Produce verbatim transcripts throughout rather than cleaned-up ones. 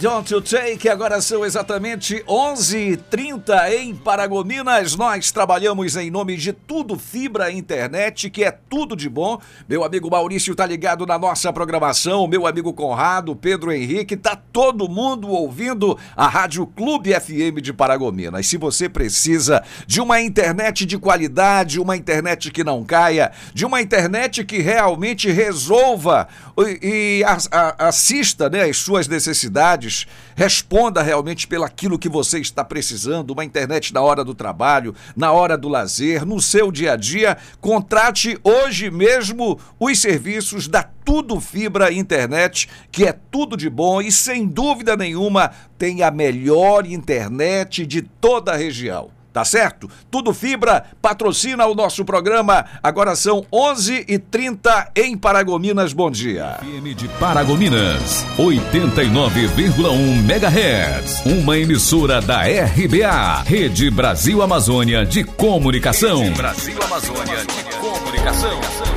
Don't you take, agora são exatamente onze e trinta em Paragominas. Nós trabalhamos em nome de Tudo Fibra Internet, que é tudo de bom. Meu amigo Maurício tá ligado na nossa programação, meu amigo Conrado, Pedro Henrique, tá todo mundo ouvindo a Rádio Clube F M de Paragominas. Se você precisa de uma internet de qualidade, uma internet que não caia, de uma internet que realmente resolva e, e a, a, assista, né, as suas necessidades, responda realmente pelaquilo que você está precisando, uma internet na hora do trabalho, na hora do lazer, no seu dia a dia, contrate hoje mesmo os serviços da Tudo Fibra Internet, que é tudo de bom e sem dúvida nenhuma tem a melhor internet de toda a região. Tá certo? Tudo Fibra patrocina o nosso programa. Agora são onze e trinta em Paragominas. Bom dia. F M de Paragominas, oitenta e nove vírgula um megahertz. Uma emissora da R B A, Rede Brasil Amazônia de Comunicação. Rede Brasil Amazônia de Comunicação.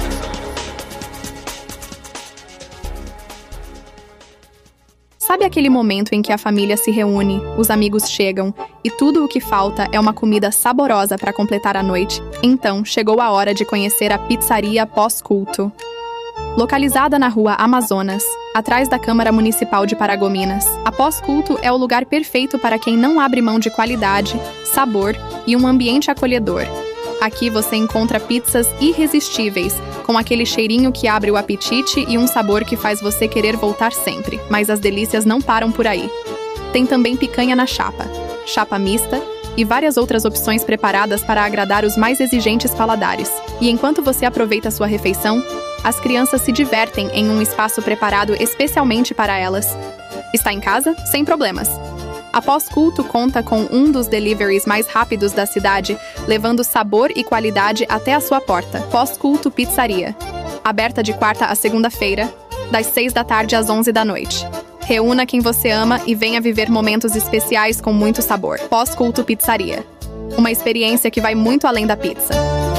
Sabe aquele momento em que a família se reúne, os amigos chegam e tudo o que falta é uma comida saborosa para completar a noite? Então, chegou a hora de conhecer a Pizzaria Pós-Culto. Localizada na rua Amazonas, atrás da Câmara Municipal de Paragominas, a Pós-Culto é o lugar perfeito para quem não abre mão de qualidade, sabor e um ambiente acolhedor. Aqui você encontra pizzas irresistíveis, com aquele cheirinho que abre o apetite e um sabor que faz você querer voltar sempre. Mas as delícias não param por aí. Tem também picanha na chapa, chapa mista e várias outras opções preparadas para agradar os mais exigentes paladares. E enquanto você aproveita sua refeição, as crianças se divertem em um espaço preparado especialmente para elas. Está em casa? Sem problemas. A Pós-Culto conta com um dos deliveries mais rápidos da cidade, levando sabor e qualidade até a sua porta. Pós-Culto Pizzaria. Aberta de quarta a segunda-feira, das seis da tarde às onze da noite. Reúna quem você ama e venha viver momentos especiais com muito sabor. Pós-Culto Pizzaria. Uma experiência que vai muito além da pizza.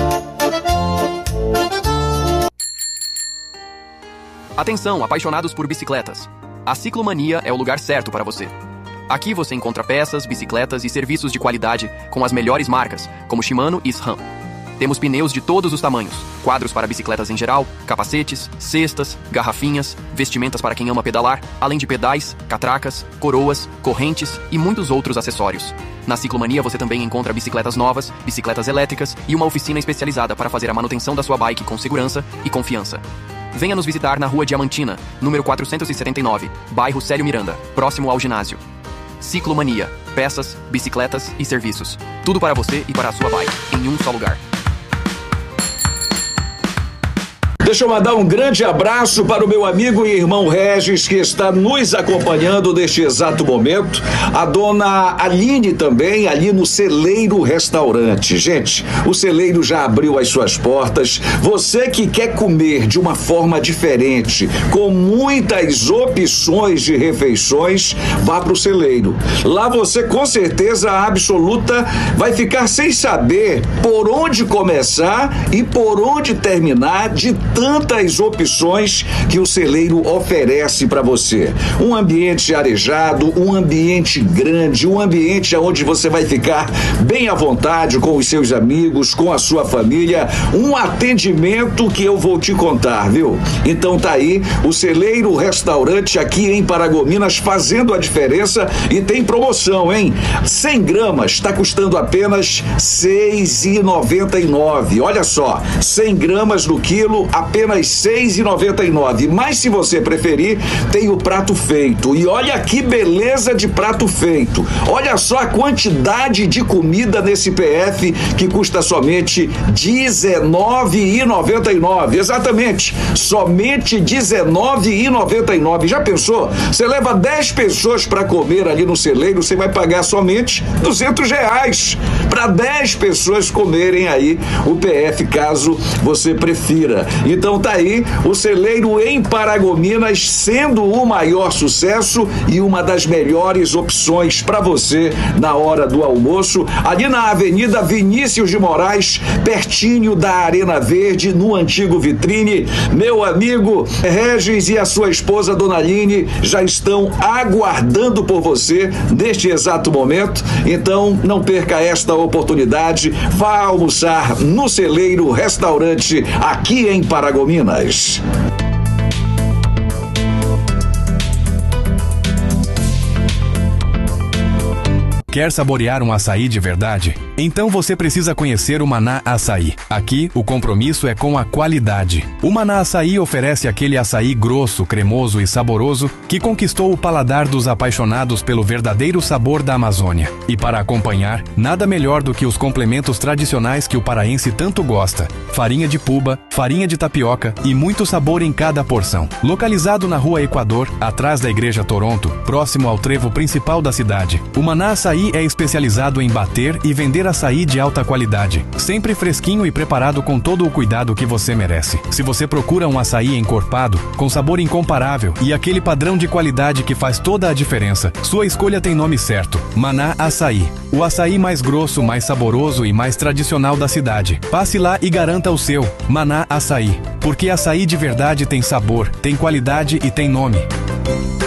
Atenção, apaixonados por bicicletas. A Ciclomania é o lugar certo para você. Aqui você encontra peças, bicicletas e serviços de qualidade com as melhores marcas, como Shimano e SRAM. Temos pneus de todos os tamanhos, quadros para bicicletas em geral, capacetes, cestas, garrafinhas, vestimentas para quem ama pedalar, além de pedais, catracas, coroas, correntes e muitos outros acessórios. Na Ciclomania você também encontra bicicletas novas, bicicletas elétricas e uma oficina especializada para fazer a manutenção da sua bike com segurança e confiança. Venha nos visitar na Rua Diamantina, número quatrocentos e setenta e nove, bairro Célio Miranda, próximo ao ginásio. Ciclomania, peças, bicicletas e serviços. Tudo para você e para a sua bike, em um só lugar. Deixa eu mandar um grande abraço para o meu amigo e irmão Regis, que está nos acompanhando neste exato momento. A dona Aline também, ali no Celeiro Restaurante. Gente, o Celeiro já abriu as suas portas. Você que quer comer de uma forma diferente, com muitas opções de refeições, vá para o Celeiro. Lá você, com certeza absoluta, vai ficar sem saber por onde começar e por onde terminar de tantas opções que o Celeiro oferece para você. Um ambiente arejado, um ambiente grande, um ambiente onde você vai ficar bem à vontade com os seus amigos, com a sua família, um atendimento que eu vou te contar, viu? Então tá aí o Celeiro Restaurante aqui em Paragominas fazendo a diferença e tem promoção, hein? cem gramas está custando apenas seis reais e noventa e nove centavos. Olha só, cem gramas no quilo, apenas seis reais e noventa e nove centavos. Mas se você preferir, tem o prato feito. E olha que beleza de prato feito. Olha só a quantidade de comida nesse P F que custa somente dezenove reais e noventa e nove centavos. Exatamente, somente dezenove reais e noventa e nove centavos. Já pensou? Você leva dez pessoas para comer ali no Celeiro, você vai pagar somente duzentos reais para dez pessoas comerem aí o P F, caso você prefira. E Então tá aí o celeiro em Paragominas sendo o maior sucesso e uma das melhores opções para você na hora do almoço, ali na Avenida Vinícius de Moraes, pertinho da Arena Verde, no antigo Vitrine. Meu amigo Regis e a sua esposa Dona Aline já estão aguardando por você neste exato momento, então não perca esta oportunidade. Vá almoçar no Celeiro Restaurante aqui em Paragominas. Quer saborear um açaí de verdade? Então você precisa conhecer o Maná Açaí. Aqui, o compromisso é com a qualidade. O Maná Açaí oferece aquele açaí grosso, cremoso e saboroso que conquistou o paladar dos apaixonados pelo verdadeiro sabor da Amazônia. E para acompanhar, nada melhor do que os complementos tradicionais que o paraense tanto gosta. Farinha de puba, farinha de tapioca e muito sabor em cada porção. Localizado na Rua Equador, atrás da Igreja Toronto, próximo ao trevo principal da cidade, o Maná Açaí é especializado em bater e vender açaí de alta qualidade, sempre fresquinho e preparado com todo o cuidado que você merece. Se você procura um açaí encorpado, com sabor incomparável e aquele padrão de qualidade que faz toda a diferença, sua escolha tem nome certo: Maná Açaí. O açaí mais grosso, mais saboroso e mais tradicional da cidade. Passe lá e garanta o seu Maná Açaí, porque açaí de verdade tem sabor, tem qualidade e tem nome.